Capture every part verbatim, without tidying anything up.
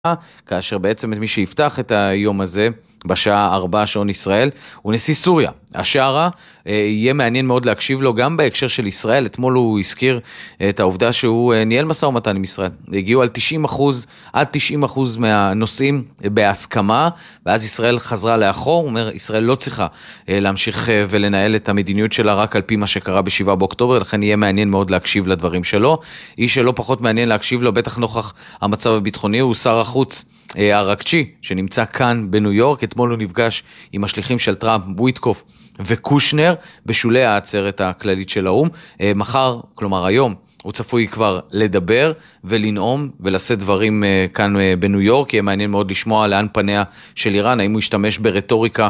כאשר בעצם מי שיפתח את היום הזה בשעה ארבע שעון ישראל הוא נשיא סוריה. השערה יהיה מעניין מאוד להקשיב לו גם בהקשר של ישראל. אתמול הוא הזכיר את העובדה שהוא ניהל משא ומתן עם ישראל. הגיעו על תשעים אחוז, עד תשעים אחוז מהנושאים בהסכמה, ואז ישראל חזרה לאחור. הוא אומר, ישראל לא צריכה להמשיך ולנהל את המדיניות שלה רק על פי מה שקרה בשבעה באוקטובר, לכן יהיה מעניין מאוד להקשיב לדברים שלו. איש שלא פחות מעניין להקשיב לו, בטח נוכח המצב הביטחוני, הוא שר החוץ ארקצ'י, שנמצא כאן בניו יורק. אתמול הוא נפגש עם השליחים של טראמפ, וויטקוף וקושנר, בשולי העצרת הכללית של האום. מחר, כלומר היום, הוא צפוי כבר לדבר ולנאום ולשאת דברים כאן בניו יורק. יהיה מעניין מאוד לשמוע לאן פניה של איראן, האם הוא ישתמש ברטוריקה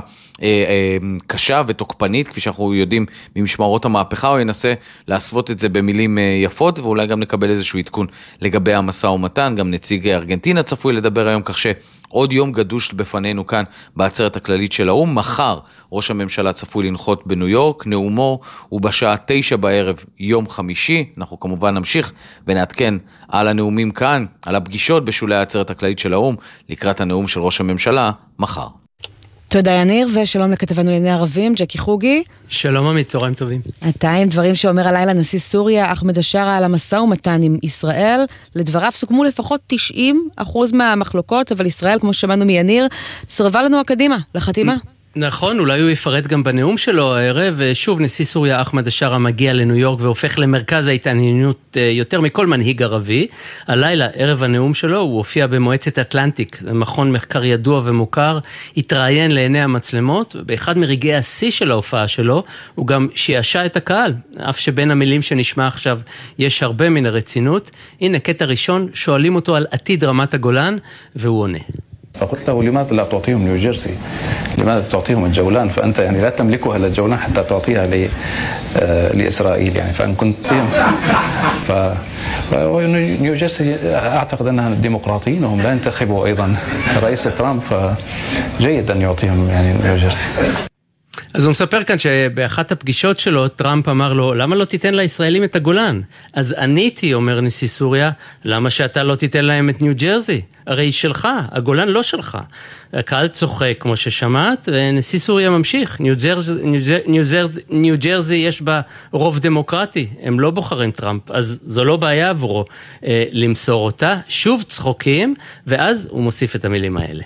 קשה ותוקפנית, כפי שאנחנו יודעים ממשמרות המהפכה, או ינסה להסוות את זה במילים יפות, ואולי גם נקבל איזשהו עדכון לגבי המשא ומתן. גם נציג ארגנטינה צפוי לדבר היום, כך שעוד יום גדוש בפנינו כאן בעצרת הכללית של האום. מחר ראש הממשלה צפוי לנחות בניו יורק, נאומו הוא בשעה תשע בערב יום חמישי. אנחנו כמובן נמשיך ונעדכן על הנאומים כאן, על הפגישות בשולי העצרת הכללית של האום, לקראת הנאום של ראש הממשלה מחר. תודה יניר, ושלום לכתבנו לענייני ערבים, ג'קי חוגי. שלום עמית, צהריים טובים. אתה עם דברים שאומר הלילה נשיא סוריה, אחמד השארה, על המשא ומתן עם ישראל. לדבריו סוכמו לפחות תשעים אחוז מהמחלוקות, אבל ישראל, כמו שמענו מיניר, סרבה לנו הקדימה, לחתימה. נכון, אולי הוא יפרט גם בנאום שלו הערב, ושוב נשיא סוריה אחמד השארה מגיע לניו יורק והופך למרכז ההתעניינות יותר מכל מנהיג ערבי. הלילה, ערב הנאום שלו, הוא הופיע במועצת אטלנטיק, מכון מחקר ידוע ומוכר, התראיין לעיני המצלמות, באחד מרגעי השיא של ההופעה שלו, הוא גם שיעשה את הקהל, אף שבין המילים שנשמע עכשיו יש הרבה מן הרצינות. הנה קטע ראשון, שואלים אותו על עתיד רמת הגולן, והוא עונה. فقلت له لماذا لا تعطيهم نيوجيرسي لماذا تعطيهم الجولان فأنت يعني لا تملكها للجولان حتى تعطيها لإسرائيل يعني فأن كنت ف نيوجيرسي أعتقد أنها ديمقراطيين وهم لا ينتخبوا أيضا الرئيس ترامب فجيد أن يعطيهم يعني نيوجيرسي. אז הוא מספר כאן שבאחת הפגישות שלו טראמפ אמר לו, למה לא תיתן לישראלים את הגולן? אז עניתי, אומר נשיא סוריה, למה שאתה לא תיתן להם את ניו ג'רזי? הרי היא שלך, הגולן לא שלך. הקהל צוחק כמו ששמעת, ונשיא סוריה ממשיך. ניו ג'רזי, ניו ג'רזי, ניו ג'רזי יש בה רוב דמוקרטי, הם לא בוחרים טראמפ, אז זו לא בעיה עבורו אה, למסור אותה. שוב צחוקים, ואז הוא מוסיף את המילים האלה.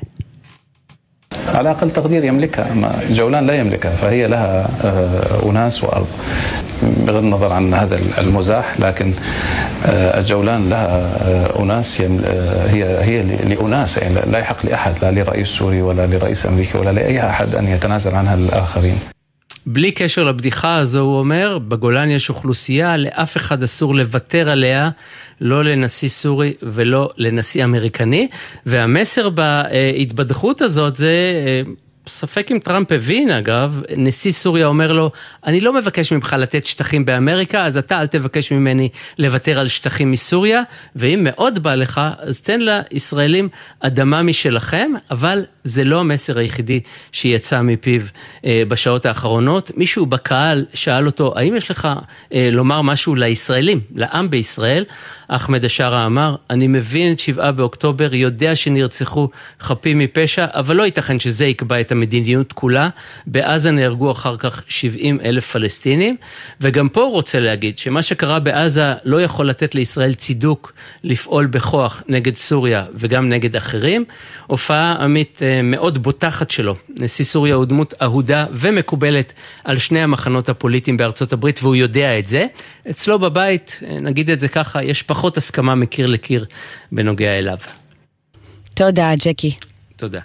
على أقل تقدير يملكها أما جولان لا يملكها فهي لها أناس وأرض بغض النظر عن هذا المزاح لكن الجولان لها أناس هي هي لأناس يعني لا يحق لأحد لا لرئيس سوري ولا لرئيس أمريكي ولا لأي أحد أن يتنازل عنها الآخرين. בלי קשר לבדיחה הזו הוא אומר, בגולן יש אוכלוסייה, לאף אחד אסור לוותר עליה, לא לנשיא סורי ולא לנשיא אמריקני, והמסר בהתבדחות הזאת זה, ספק אם טראמפ הבין אגב, נשיא סוריה אומר לו, אני לא מבקש ממך לתת שטחים באמריקה, אז אתה אל תבקש ממני לוותר על שטחים מסוריה, ואם מאוד בא לך, אז תן לישראלים אדמה משלכם, אבל זה לא המסר היחידי שיצא מפיו אה, בשעות האחרונות. מישהו בקהל שאל אותו, האם יש לך אה, לומר משהו לישראלים, לעם בישראל? אחמד השארה אמר, אני מבין את שבעה באוקטובר, יודע שנרצחו חפים מפשע, אבל לא ייתכן שזה יקבע את המדיניות כולה. בעזה נהרגו אחר כך שבעים אלף פלסטינים, וגם פה הוא רוצה להגיד שמה שקרה בעזה לא יכול לתת לישראל צידוק לפעול בכוח נגד סוריה וגם נגד אחרים. הופעה עמית מאוד בוטחת שלו. נשיא סוריה הוא דמות אהודה ומקובלת על שני המחנות הפוליטיים בארצות הברית, והוא יודע את זה. אצלו בבית, נגיד את זה ככה, יש פחות הסכמה מקיר לקיר בנוגע אליו. תודה, ג'קי. תודה.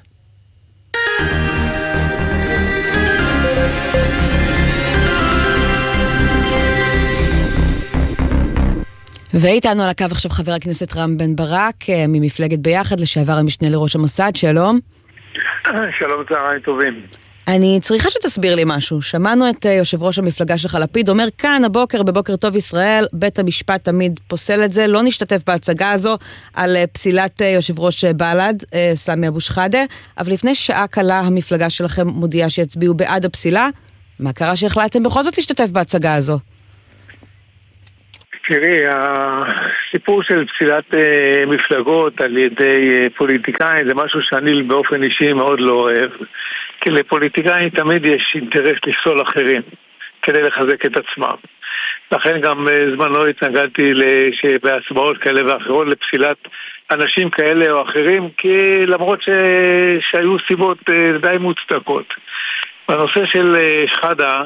ואיתנו על הקו עכשיו חבר הכנסת רם בן ברק, ממפלגת ביחד, לשעבר המשנה לראש המוסד. שלום. שלום, צהריים טובים. אני צריכה שתסביר לי משהו. שמענו את יושב ראש המפלגה שלך לפיד אומר, כאן הבוקר, בבוקר טוב ישראל, בית המשפט תמיד פוסל את זה, לא נשתתף בהצגה הזו על פסילת יושב ראש בל"ד, סמי אבו שחאדה, אבל לפני שעה קלה המפלגה שלכם מודיעה שיצביעו בעד הפסילה. מה קרה שהחלטתם בכל זאת להשתתף בהצגה הזו? תראי, הסיפור של פסילת מפלגות על ידי פוליטיקאים זה משהו שאני באופן אישי מאוד לא אוהב, כי לפוליטיקאים תמיד יש אינטרס לפסול אחרים כדי לחזק את עצמם. לכן גם זמן לא התנגדתי בהצבעות כאלה ואחרות לפסילת אנשים כאלה או אחרים, כי למרות ש... שהיו סיבות די מוצדקות. בנושא של שחדה,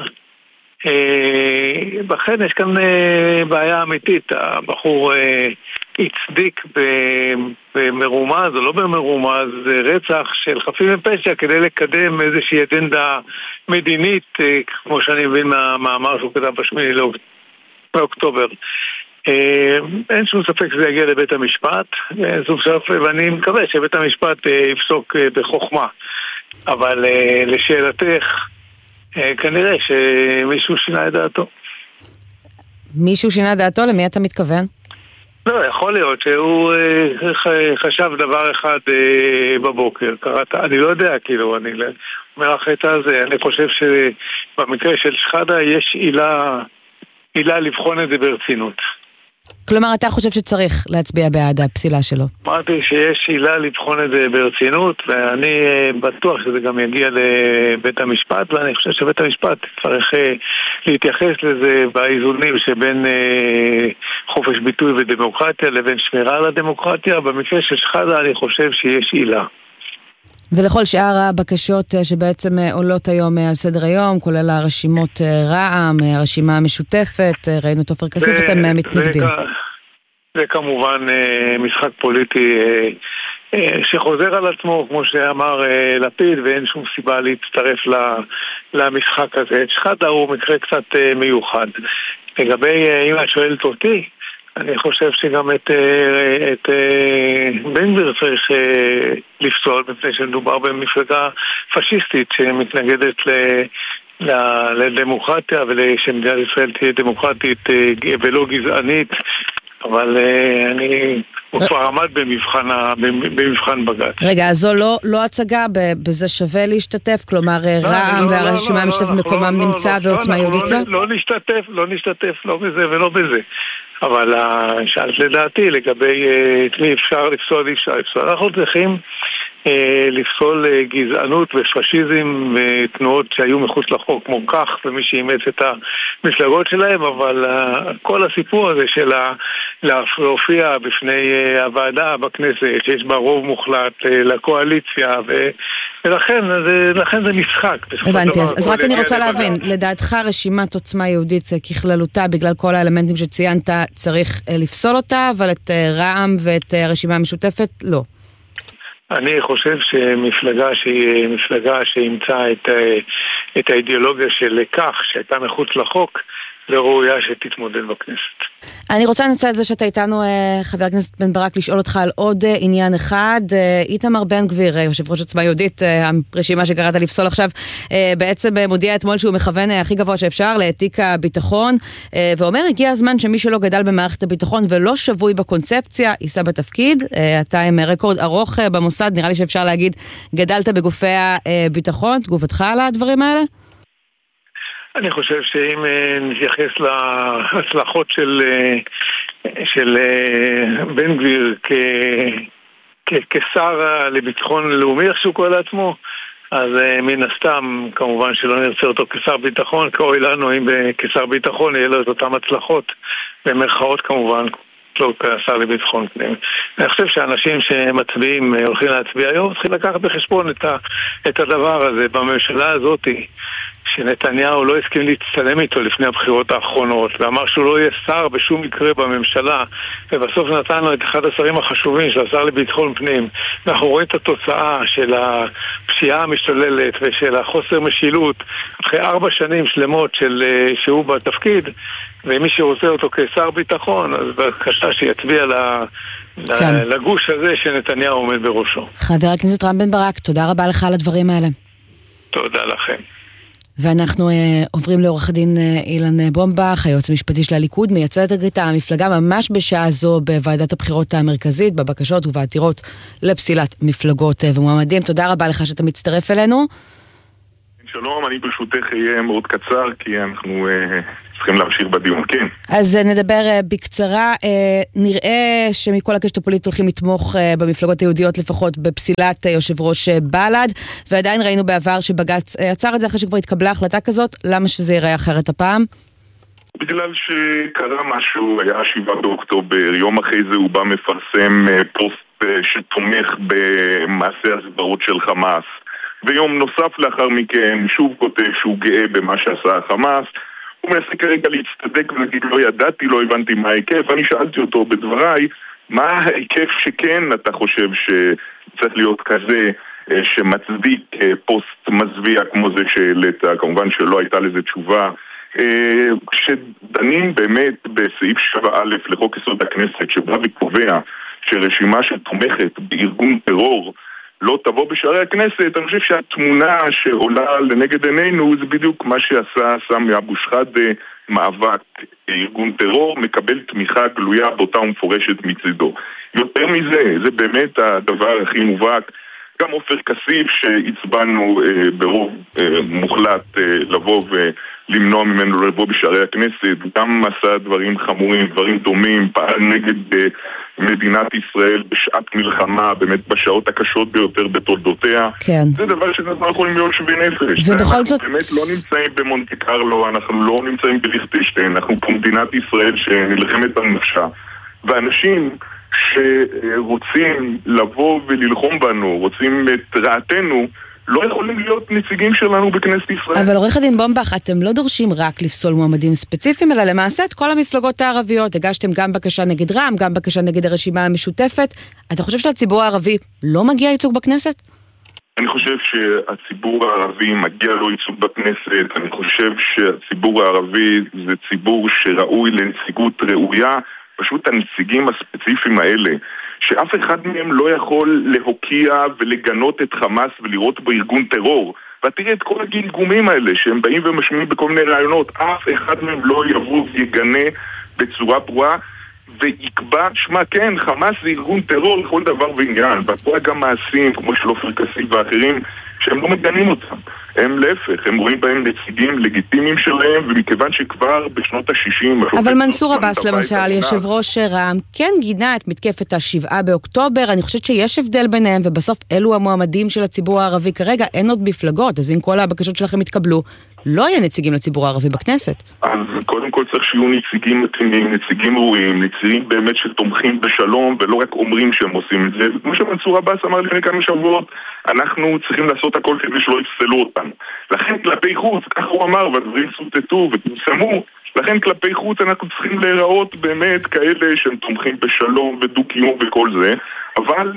בכן יש כאן בעיה אמיתית. הבחור הצדיק במרומז או לא במרומז רצח של חפים מפשע כדי לקדם איזושהי אג'נדה מדינית, כמו שאני מבין מהמאמר שהוא כתב בשמיני לאוקטובר. אין שום ספק שזה יגיע לבית המשפט, ואני מקווה שבית המשפט יפסוק בחוכמה. אבל לשאלתך, כנראה שמישהו שינה את דעתו. מישהו שינה דעתו? למי אתה מתכוון? לא, יכול להיות שהוא חשב דבר אחד בבוקר. קראת, אני לא יודע, כאילו, אני אומר לך את זה. אני חושב שבמקרה של שחדה יש עילה, עילה לבחון את זה ברצינות. כלומר, אתה חושב שצריך להצביע בעד הפסילה שלו? אמרתי שיש עילה לבחון את זה ברצינות, ואני בטוח שזה גם יגיע לבית המשפט, ואני חושב שבית המשפט צריך להתייחס לזה באיזונים שבין חופש ביטוי ודמוקרטיה לבין שמירה על הדמוקרטיה. במקרה של שחדה אני חושב שיש עילה. ולכל שאר הבקשות שבעצם עולות היום על סדר היום, כולל הרשימות רע"מ, הרשימה המשותפת, ראינו את עופר כסיף, אתם מתנגדים. זה כמובן משחק פוליטי שחוזר על עצמו, כמו שאמר לפיד, ואין שום סיבה להצטרף למשחק הזה. את שחדה הוא מקרה קצת מיוחד. לגבי, אם את שואלת אותי, אני חושב שגם את, את בן גביר צריך לפסול, מפני שמדובר במפלגה פשיסטית שמתנגדת ל, ל, לדמוקרטיה ושמדינת ישראל תהיה דמוקרטית ולא גזענית, אבל אני... הוא כבר עמד במבחן, במבחן בג"ץ. רגע, אז זו לא, לא הצגה, בזה שווה להשתתף? כלומר, רע"מ והרשימה המשותפת במקומם נמצא ועוצמה יהודית לא? לא נשתתף, לא נשתתף, לא בזה ולא בזה. אבל שאלת לדעתי לגבי מי אפשר לפסול, אפשר לפסול. אנחנו צריכים לפסול גזענות ופשיזם ותנועות שהיו מחוץ לחוק כמו כך, ומי שאימץ את המפלגות שלהם, אבל כל הסיפור הזה של להופיע בפני הוועדה בכנסת שיש בה רוב מוחלט לקואליציה, ולכן זה, לכן זה משחק. הבנתי, אז, אז רק אני רוצה להבין, לדעתך רשימת עוצמה יהודית ככללותה, בגלל כל האלמנטים שציינת, צריך לפסול אותה, אבל את רע"מ ואת הרשימה המשותפת לא. אני חושב שמפלגה שהיא מפלגה שאימצה את, את האידיאולוגיה של כך שהייתה מחוץ לחוק, לא ראויה שתתמודד בכנסת. אני רוצה לנצל את זה שאתה איתנו, חבר הכנסת בן ברק, לשאול אותך על עוד עניין אחד. איתמר בן גביר, יושב ראש עוצמה יהודית, הרשימה שקראת לפסול עכשיו, בעצם מודיע אתמול שהוא מכוון הכי גבוה שאפשר לתיק הביטחון, ואומר, הגיע הזמן שמי שלא גדל במערכת הביטחון ולא שבוי בקונספציה, יישא בתפקיד. אתה עם רקורד ארוך במוסד, נראה לי שאפשר להגיד, גדלת בגופי הביטחון. תגובתך על הדברים האלה? אני חושב שאם נתייחס להצלחות של, של בן גביר כ, כ, כשר לביטחון לאומי, איך שהוא קורא לעצמו, אז מן הסתם כמובן שלא נרצה אותו כשר ביטחון, כאוי לנו אם כשר ביטחון יהיה לו את אותם הצלחות, במרכאות כמובן, לא כשר לביטחון פנים. אני חושב שאנשים שמצביעים, הולכים להצביע היום, צריכים לקחת בחשבון את, ה, את הדבר הזה בממשלה הזאת, שנתניהו לא הסכים להצטלם איתו לפני הבחירות האחרונות, ואמר שהוא לא יהיה שר בשום מקרה בממשלה, ובסוף נתן לו את אחד השרים החשובים של השר לביטחון פנים. אנחנו רואים את התוצאה של הפשיעה המשתוללת ושל החוסר משילות, אחרי ארבע שנים שלמות של שהוא בתפקיד, ומי שרוצה אותו כשר ביטחון, אז בבקשה שיצביע כן. לגוש הזה שנתניהו עומד בראשו. חבר הכנסת רם בן ברק, תודה רבה לך על הדברים האלה. תודה לכם. ואנחנו אה, עוברים לעורך הדין אה, אילן בומבך, היועץ המשפטי של הליכוד, מייצג את המפלגה ממש בשעה זו בוועדת הבחירות המרכזית, בבקשות ובעתירות לפסילת מפלגות אה, ומועמדים. תודה רבה לך שאתה מצטרף אלינו. שלום, אני ברשותך אהיה מאוד קצר, כי אנחנו... אה... צריכים להמשיך בדיון, כן. אז נדבר בקצרה, נראה שמכל הקשת הפוליטית הולכים לתמוך במפלגות היהודיות לפחות בפסילת יושב ראש בל"ד, ועדיין ראינו בעבר שבג"ץ עצר את זה אחרי שכבר התקבלה החלטה כזאת, למה שזה ייראה אחרת הפעם? בגלל שקרה משהו, היה שבעה באוקטובר, יום אחרי זה הוא בא מפרסם פוסט שתומך במעשה הסברות של חמאס, ויום נוסף לאחר מכן שוב כותב שהוא גאה במה שעשה החמאס. הוא מנסה כרגע להצטדק ולהגיד לא ידעתי, לא הבנתי מה ההיקף. אני שאלתי אותו בדבריי, מה ההיקף שכן אתה חושב שצריך להיות כזה שמצדיק פוסט מזוויע כמו זה שהעלית? כמובן שלא הייתה לזה תשובה. כשדנים באמת בסעיף שבע א' לחוק יסוד הכנסת שבא וקובע שרשימה שתומכת בארגון טרור לא תבוא בשערי הכנסת, אני חושב שהתמונה שעולה לנגד עינינו זה בדיוק מה שעשה סמי אבו שחאדה, מאבק ארגון טרור, מקבל תמיכה גלויה באותה ומפורשת מצידו. יותר מזה, זה באמת הדבר הכי מובהק. גם עופר כסיף שהצבענו אה, ברוב אה, מוחלט אה, לבוא ולמנוע ממנו לבוא בשערי הכנסת, גם עשה דברים חמורים, דברים דומים, פעל נגד אה, מדינת ישראל בשעת מלחמה, באמת בשעות הקשות ביותר בתולדותיה. כן. זה דבר שאנחנו יכולים להיות שווה נפש. ובכל זאת... באמת לא נמצאים במונטה קרלו, אנחנו לא נמצאים בליכטנשטיין, אנחנו פה מדינת ישראל שנלחמת על נפשה. ואנשים שרוצים לבוא וללחום בנו, רוצים את רעתנו, לא יכולים להיות נציגים שלנו בכנסת ישראל. אבל עורך הדין בומבך, אתם לא דורשים רק לפסול מועמדים ספציפיים, אלא למעשה את כל המפלגות הערביות. הגשתם גם בקשה נגד רע"מ, גם בקשה נגד הרשימה המשותפת. אתה חושב שלציבור הערבי לא מגיע ייצוג בכנסת? אני חושב שהציבור הערבי מגיע לו ייצוג בכנסת. אני חושב שהציבור הערבי זה ציבור שראוי לנציגות ראויה. פשוט הנציגים הספציפיים האלה, שאף אחד מהם לא יכול להוקיע ולגנות את חמאס ולראות בארגון טרור. ותראה את כל הגלגומים האלה שהם באים ומשמיעים בכל מיני רעיונות, אף אחד מהם לא יבוא ויגנה בצורה ברורה ויקבע, שמה כן, חמאס זה ארגון טרור לכל דבר ועניין, ופה גם מעשים כמו של עופר כסיף ואחרים שהם לא מגנים אותם. הם להפך, הם רואים בהם נציגים לגיטימיים שלהם, ומכיוון שכבר בשנות ה-שישים... אבל מנסור עבאס למשל, יושב ראש רע"מ, כן גינה את מתקפת השבעה באוקטובר, אני חושבת שיש הבדל ביניהם, ובסוף אלו המועמדים של הציבור הערבי כרגע, אין עוד מפלגות, אז אם כל הבקשות שלכם יתקבלו, לא יהיה נציגים לציבור הערבי בכנסת. אז קודם כל צריך שיהיו נציגים מתאימים, נציגים ראויים, נציגים באמת שתומכים בשלום, ולא רק אומרים שהם עושים את זה. כמו שמנסור עבאס אמר לפני כמה שבועות, אנחנו צריכים לעשות הכל כדי שלא יפסלו אותנו. לכן כלפי חוץ, כך הוא אמר, והדברים סוטטו ותפסמו, לכן כלפי חוץ אנחנו צריכים להיראות באמת כאלה שהם תומכים בשלום ודו-קיום וכל זה, אבל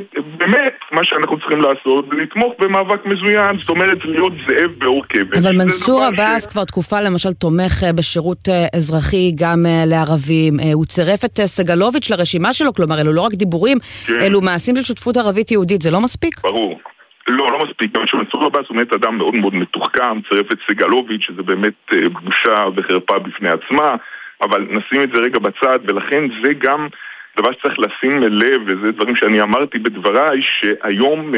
באמת מה שאנחנו צריכים לעשות זה לתמוך במאבק מזוין, זאת אומרת להיות זאב באור כבש. אבל מנסור עבאס כבר תקופה למשל תומך בשירות אזרחי גם לערבים, הוא צירף את סגלוביץ' לרשימה שלו, כלומר אלו לא רק דיבורים, אלו מעשים של שותפות ערבית יהודית, זה לא מספיק? ברור. לא, לא מספיק. גם שמנסור עבאס הוא באמת אדם מאוד מאוד מתוחכם, צירף את סגלוביץ' שזה באמת בושה וחרפה בפני עצמה, אבל נשים את זה רגע בצד, ולכן זה גם דבר שצריך לשים לב, וזה דברים שאני אמרתי בדבריי, שהיום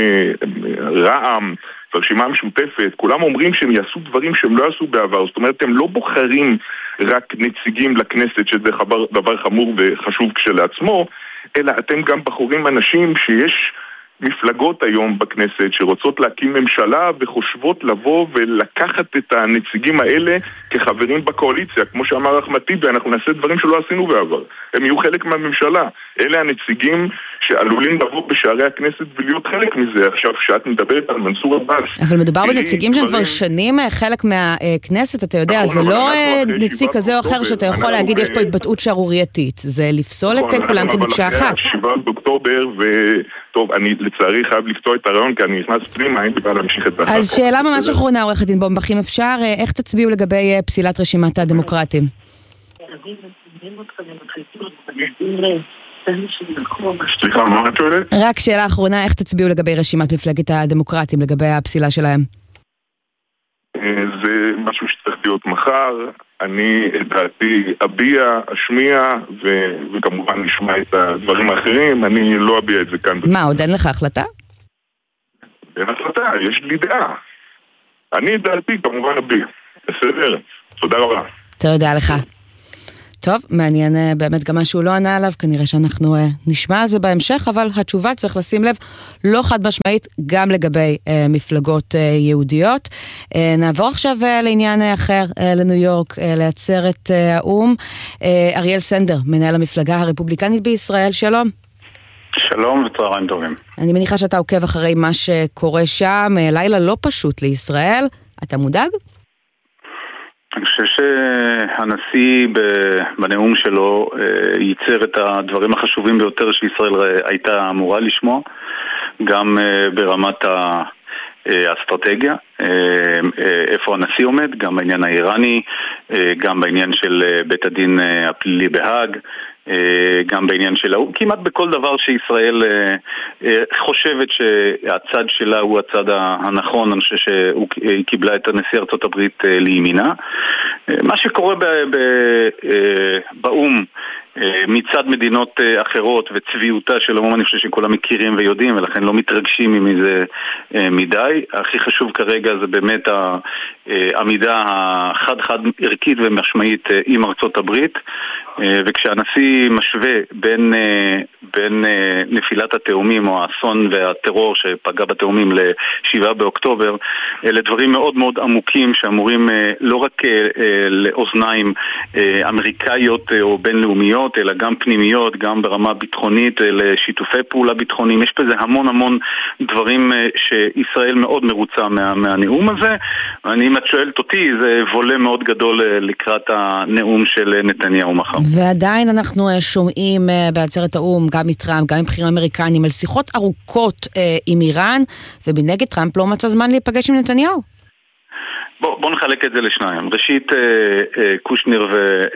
רע"מ והרשימה המשותפת, כולם אומרים שהם יעשו דברים שהם לא יעשו בעבר, זאת אומרת, הם לא בוחרים רק נציגים לכנסת, שזה דבר חמור וחשוב כשלעצמו, אלא אתם גם בחורים אנשים שיש מפלגות היום בכנסת שרוצות להקים ממשלה וחושבות לבוא ולקחת את הנציגים האלה כחברים בקואליציה. כמו שאמר אחמד טיבי, אנחנו נעשה דברים שלא עשינו בעבר. הם יהיו חלק מהממשלה. אלה הנציגים שעלולים לבוא בשערי הכנסת ולהיות חלק מזה. עכשיו, כשאת מדברת על מנסור עבאס... אבל מדובר בנציגים שהם כבר שנים חלק מהכנסת, אתה יודע, זה לא נציג כזה או אחר שאתה יכול להגיד יש פה התבטאות שערורייתית. זה לפסול את כולם כמקשה אחת. שבעה באוקטובר ו... טוב, אני לצערי חייב לפתור את הרעיון, כי אני נכנס פנימה, אין בכלל להמשיך את זה. אז שאלה ממש אחרונה, עורך הדין בומבך, אם אפשר, איך תצביעו לגבי פסילת רשימת הדמוקרטים? סליחה, מה את שואלת? רק שאלה אחרונה, איך תצביעו לגבי רשימת מפלגת הדמוקרטים, לגבי הפסילה שלהם? זה משהו שצריך להיות מחר. אני את דעתי אביע, אשמיע, ו- וכמובן נשמע את הדברים האחרים. אני לא אביע את זה כאן. מה, עוד אין לך החלטה? אין החלטה, יש לי דעה. אני את דעתי כמובן אביע. בסדר, תודה רבה. תודה לך. טוב, מעניין באמת גם מה שהוא לא ענה עליו, כנראה שאנחנו נשמע על זה בהמשך, אבל התשובה צריך לשים לב לא חד משמעית גם לגבי מפלגות יהודיות. נעבור עכשיו לעניין אחר, לניו יורק, לעצרת האום. אריאל סנדר, מנהל המפלגה הרפובליקנית בישראל, שלום. שלום וצהריים טובים. אני מניחה שאתה עוקב אחרי מה שקורה שם, לילה לא פשוט לישראל, אתה מודאג? אני חושב שהנשיא בנאום שלו ייצר את הדברים החשובים ביותר שישראל הייתה אמורה לשמוע, גם ברמת האסטרטגיה, איפה הנשיא עומד, גם בעניין האיראני, גם בעניין של בית הדין הפלילי בהאג, גם בעניין שלה, כמעט בכל דבר שישראל חושבת שהצד שלה הוא הצד הנכון. אני חושב שהיא קיבלה את הנשיא ארצות הברית לימינה. מה שקורה באום מצד מדינות אחרות וצביעותה של האום, אני חושב שכולם מכירים ויודעים, ולכן לא מתרגשים מזה מדי. הכי חשוב כרגע זה באמת העמידה החד-חד ערכית ומשמעית עם ארצות הברית, וכשהנשיא משווה בין, בין נפילת התאומים או האסון והטרור שפגע בתאומים לשבעה באוקטובר, אלה דברים מאוד מאוד עמוקים שאמורים לא רק לאוזניים אמריקאיות או בינלאומיות, אלא גם פנימיות, גם ברמה ביטחונית, לשיתופי פעולה ביטחוניים. יש בזה המון המון דברים שישראל מאוד מרוצה מה, מהנאום הזה. אני, אם את שואלת אותי, זה וולה מאוד גדול לקראת הנאום של נתניהו מחר. ועדיין אנחנו שומעים בעצרת האום, גם מטראמפ, גם עם בכירים אמריקנים, על שיחות ארוכות עם איראן, ובנגד טראמפ לא מצא זמן להיפגש עם נתניהו. בוא, בוא נחלק את זה לשניים. ראשית, קושניר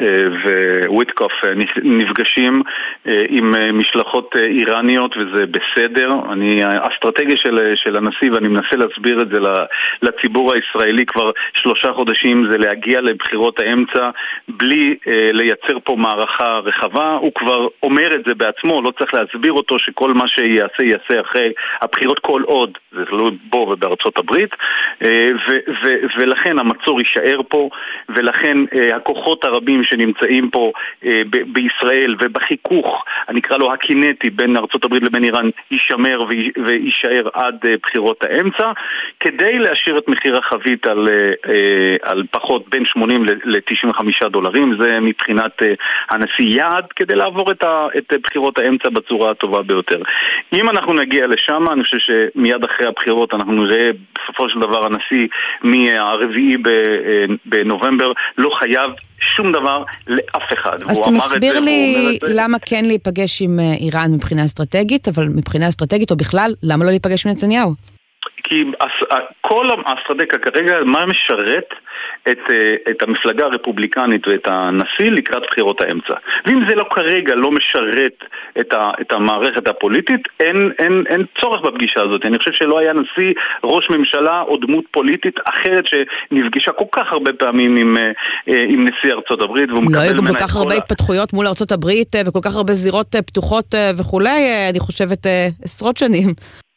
וויטקוף נפגשים עם משלחות איראניות, וזה בסדר. אני, האסטרטגיה של, של הנשיא, ואני מנסה להסביר את זה לציבור הישראלי כבר שלושה חודשים, זה להגיע לבחירות האמצע בלי לייצר פה מערכה רחבה. הוא כבר אומר את זה בעצמו, לא צריך להסביר אותו שכל מה שיעשה יעשה אחרי הבחירות כל עוד, זה לא בו ובארצות הברית, ו, ו, ולכן המצור יישאר פה, ולכן אה, הכוחות הרבים שנמצאים פה אה, ב- בישראל ובחיכוך, אני אקרא לו הקינטי, בין ארצות הברית לבין איראן, יישמר וי- ויישאר עד אה, בחירות האמצע, כדי להשאיר את מחיר החבית על, אה, על פחות בין שמונים ל-תשעים וחמישה דולרים. זה מבחינת אה, הנשיא יעד, כדי לעבור את, ה- את בחירות האמצע בצורה הטובה ביותר. אם אנחנו נגיע לשם, אני חושב שמיד אחרי הבחירות אנחנו נראה בסופו של דבר הנשיא מהרביעי בנובמבר לא חייב שום דבר לאף אחד. אז אתה מסביר לי למה כן להיפגש עם איראן מבחינה אסטרטגית, אבל מבחינה אסטרטגית או בכלל, למה לא להיפגש עם נתניהו? כי כל האסטרטגיה כרגע, מה משרת את, את המפלגה הרפובליקנית ואת הנשיא לקראת בחירות האמצע. ואם זה לא כרגע לא משרת את, ה, את המערכת הפוליטית, אין, אין, אין צורך בפגישה הזאת. אני חושב שלא היה נשיא, ראש ממשלה או דמות פוליטית אחרת שנפגשה כל כך הרבה פעמים עם, עם נשיא ארצות הברית. לא היו גם כל כך הרבה התפתחויות מול ארצות הברית וכל כך הרבה זירות פתוחות וכולי, אני חושבת עשרות שנים.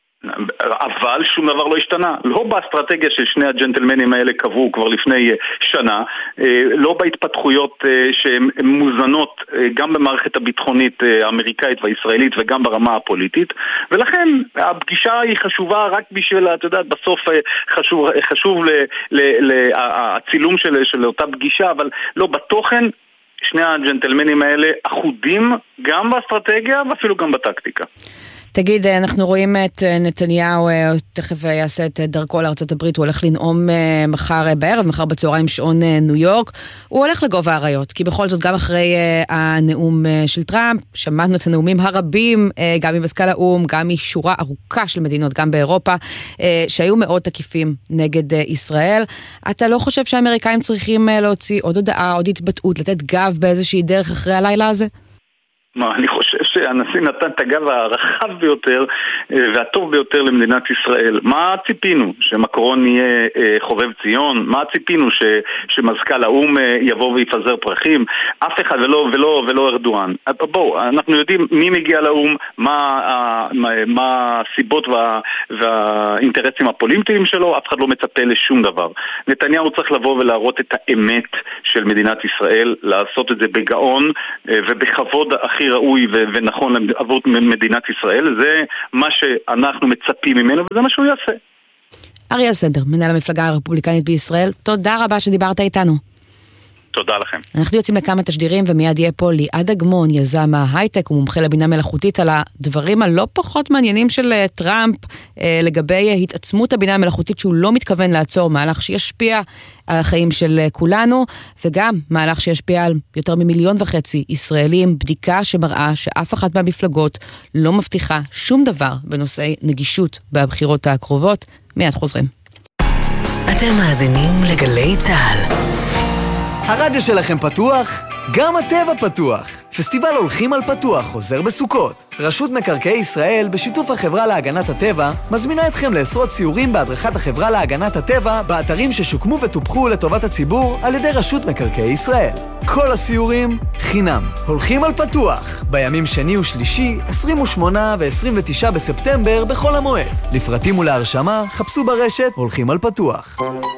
אבל שום דבר לא השתנה, לא באסטרטגיה של שני הג'נטלמנים האלה קבעו כבר לפני שנה, לא בהתפתחויות שהן מוזנות גם במערכת הביטחונית האמריקאית והישראלית וגם ברמה הפוליטית, ולכן הפגישה היא חשובה רק בשביל, אתה יודע, בסוף חשוב, חשוב ל, ל, ל, הצילום של, של אותה פגישה, אבל לא בתוכן. שני הג'נטלמנים האלה אחודים גם באסטרטגיה ואפילו גם בטקטיקה. תגיד, אנחנו רואים את נתניהו, תכף יעשה את דרכו לארצות הברית, הוא הולך לנאום מחר בערב, מחר בצהריים שעון ניו יורק, הוא הולך לגובה האריות, כי בכל זאת גם אחרי הנאום של טראמפ, שמענו את הנאומים הרבים, גם ממזכ"ל האו"ם, גם משורה ארוכה של מדינות, גם באירופה, שהיו מאוד תקיפים נגד ישראל. אתה לא חושב שהאמריקאים צריכים להוציא עוד הודעה, עוד התבטאות, לתת גב באיזושהי דרך אחרי הלילה הזה? מה, אני חושב שהנשיא נתן את הגב הרחב ביותר והטוב ביותר למדינת ישראל. מה ציפינו? שמקרון יהיה חובב ציון? מה ציפינו? ש, שמזכ"ל האו"ם יבוא ויפזר פרחים? אף אחד ולא, ולא, ולא ארדואן. בואו, אנחנו יודעים מי מגיע לאו"ם, מה, מה, מה הסיבות וה, והאינטרסים הפוליטיים שלו, אף אחד לא מצפה לשום דבר. נתניהו צריך לבוא ולהראות את האמת של מדינת ישראל, לעשות את זה בגאון ובכבוד הכי ראוי ונכון עבור מדינת ישראל. זה מה שאנחנו מצפים ממנו וזה מה שהוא יעשה. אריאל סנדר, מנהל המפלגה הרפובליקנית בישראל, תודה רבה שדיברת איתנו. תודה לכם. אנחנו יוצאים לכמה תשדירים ומיד יהיה פה ליעד אגמון, יזם ההייטק ומומחה לבינה מלאכותית, על הדברים הלא פחות מעניינים של טראמפ אה, לגבי התעצמות הבינה המלאכותית שהוא לא מתכוון לעצור, מהלך שישפיע על החיים של כולנו, וגם מהלך שישפיע על יותר ממיליון וחצי ישראלים, בדיקה שמראה שאף אחת מהמפלגות לא מבטיחה שום דבר בנושאי נגישות בבחירות הקרובות. מיד חוזרים. אתם מאזינים לגלי צהל. הרדיו שלכם פתוח? גם הטבע פתוח. פסטיבל הולכים על פתוח חוזר בסוכות. רשות מקרקעי ישראל בשיתוף החברה להגנת הטבע מזמינה אתכם לעשרות סיורים בהדרכת החברה להגנת הטבע באתרים ששוקמו וטופחו לטובת הציבור על ידי רשות מקרקעי ישראל. כל הסיורים חינם. הולכים על פתוח בימים שני ושלישי, עשרים ושמונה ו-עשרים ותשעה בספטמבר בכל המועד. לפרטים ולהרשמה חפשו ברשת הולכים על פתוח.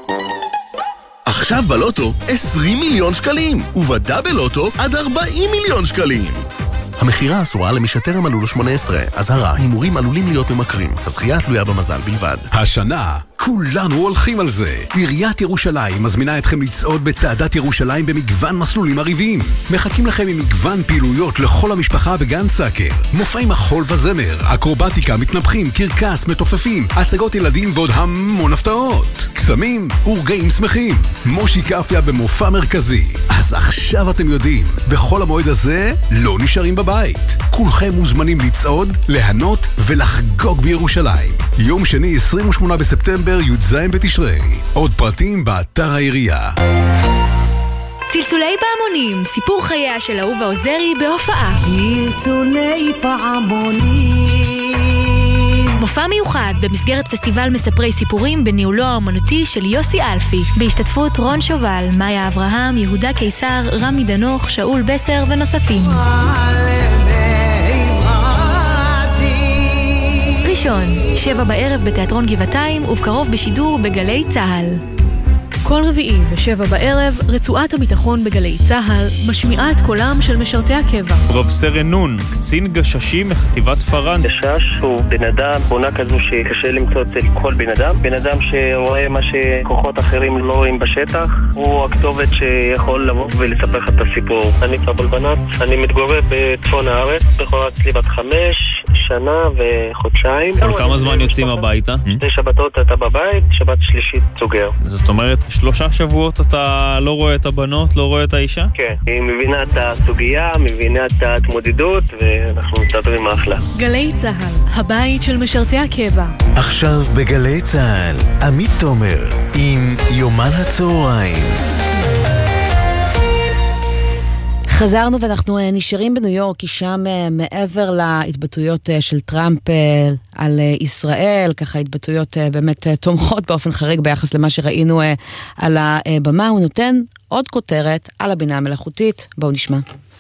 עכשיו בלוטו עשרים מיליון שקלים, ובדאבל לוטו עד ארבעים מיליון שקלים. המחירה אסורה למי שטרם מלאו לו שמונה עשרה. אזהרה, הימורים עלולים להיות ממכרים. הזכייה תלויה במזל בלבד. השנה כולנו הולכים על זה. עיריית ירושלים מזמינה אתכם לצעוד בצעדת ירושלים במגוון מסלולים עריביים. מחכים לכם עם מגוון פעילויות לכל המשפחה בגן סאקר. מופעי מחול וזמר, אקרובטיקה, מתנפחים, קרקס, מתופפים, הצגות ילדים ועוד המון הפתעות. קסמים ורגעים שמחים. מושי קפיה במופע מרכזי. אז עכשיו אתם יודעים, בכל המועד הזה לא נשארים בבית. כולכם מוזמנים לצעוד, להנות ולחגוג בירושלים. יום שני עשרים ושמונה בספטמבר י"ז בתשרי. עוד פרטים באתר העירייה. צלצולי פעמונים, סיפור חייה של אהובה עוזרי בהופעה. צלצולי פעמונים. מופע מיוחד במסגרת פסטיבל מספרי סיפורים בניהולו האומנותי של יוסי אלפי, בהשתתפות רון שובל, מאיה אברהם, יהודה קיסר, רמי דנוך, שאול בסר ונוספים. ראשון, שבע בערב בתיאטרון גבעתיים ובקרוב בשידור בגלי צהל. כל רביעי בשבע בערב, רצועת הביטחון בגלי צהל משמיעה את קולם של משרתי הקבע. רב סרן נון, קצין גששים מחטיבת פרן. גשש הוא בן אדם, בונה כזו שקשה למצוא אצל כל בן אדם. בן אדם שרואה מה שכוחות אחרים לא רואים בשטח. הוא הכתובת שיכול לבוא ולספר לך את הסיפור. אני פבל בנת, אני מתגורר בצפון הארץ, בחורה אצלי בת חמש, שנה וחודשיים. כל כמה זמן יוצאים הביתה? שתי שבתות אתה בבית, שבת שלישית סוגר. זאת אומרת, שלושה שבועות אתה לא רואה את הבנות, לא רואה את האישה? כן, היא מבינה את הסוגיה, מבינה את ההתמודדות, ואנחנו מסתדרים אחלה. גלי צהל, הבית של משרתי הקבע. עכשיו בגלי צהל, עמית תומר, עם יומן הצהריים. חזרנו ואנחנו נשארים בניו יורק, כי שם מעבר להתבטאויות של טראמפ על ישראל, ככה התבטאויות באמת תומכות באופן חריג ביחס למה שראינו על הבמה, הוא נותן עוד כותרת על הבינה המלאכותית. בואו נשמע.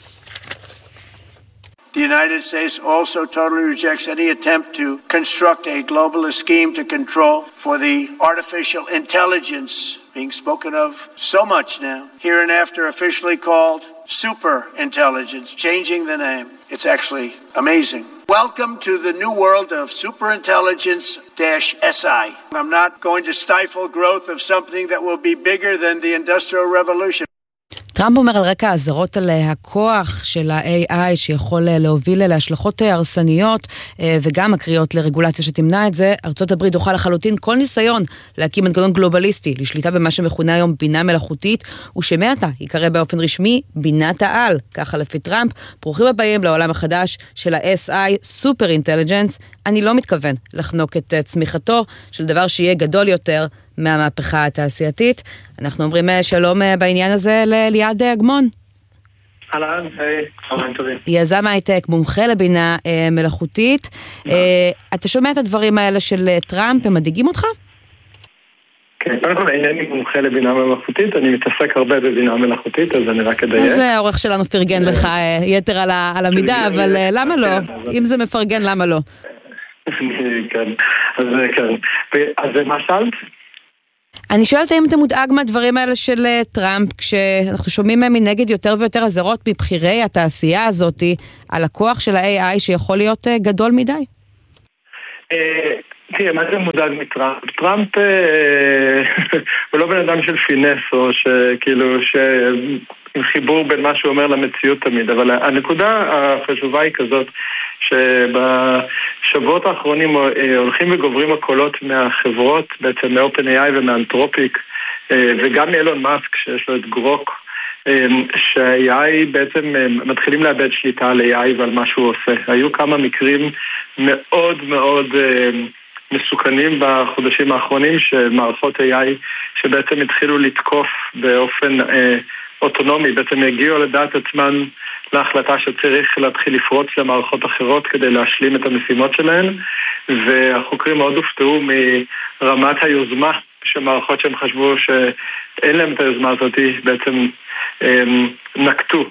The United States also totally rejects any attempt to construct a globalist scheme to control for the artificial intelligence being spoken of so much now, hereinafter officially called super intelligence, changing the name. It's actually amazing. Welcome to the new world of superintelligence-S I. I'm not going to stifle growth of something that will be bigger than the Industrial Revolution. טראמפ אומר על רקע הזרות על הכוח של ה-איי איי שיכול להוביל להשלכות הרסניות וגם הקריאות לרגולציה שתמנע את זה, ארצות הברית דוחה לחלוטין כל ניסיון להקים מנגנון גלובליסטי לשליטה במה שמכונה היום בינה מלאכותית, ושמעתה יקרא באופן רשמי בינת העל, ככה לפי טראמפ. ברוכים הבאים לעולם החדש של ה-אס איי, סופר אינטליג'נס. אני לא מתכוון לחנוק את צמיחתו של דבר שיהיה גדול יותר מהמהפכה התעשייתית. אנחנו אומרים שלום בעניין הזה לליעד אגמון. אהלן, צהריים טובים. יזם הייטק, מומחה לבינה מלאכותית. אתה שומע את הדברים האלה של טראמפ, הם מדאיגים אותך? כן, קודם כל אינני מומחה לבינה מלאכותית, אני מתעסק הרבה בבינה מלאכותית, אז אני רק אדייק. אז העורך שלנו פרגן לך יתר על המידה, אבל למה לא? אם זה מפרגן, למה לא? כן, אז כן. אז מה שאלת? אני שואלת האם אתה מודאג מהדברים האלה של טראמפ, כשאנחנו שומעים מהם מנגד יותר ויותר הזרות מבחירי התעשייה הזאת, על הכוח של ה-איי איי שיכול להיות גדול מדי? תראה, מה זה מודאג מטראמפ? טראמפ הוא לא בן אדם של פינס, או שכאילו, עם חיבור בין מה שהוא אומר למציאות תמיד, אבל הנקודה החשובה היא כזאת, שבשבועות האחרונים הולכים וגוברים הקולות מהחברות, בעצם מ-OpenAI ומאנתרופיק, וגם מאילון מאסק שיש לו את גרוק, שה-איי איי בעצם מתחילים לאבד שליטה על איי איי ועל מה שהוא עושה. היו כמה מקרים מאוד מאוד מסוכנים בחודשים האחרונים שמערכות איי איי שבעצם התחילו לתקוף באופן אוטונומי, בעצם הגיעו לדעת עצמן להחלטה שצריך להתחיל לפרוץ למערכות אחרות כדי להשלים את המשימות שלהן, והחוקרים מאוד הופתעו מרמת היוזמה שמערכות שהם חשבו שאין להם את היוזמה הזאת בעצם נקטו.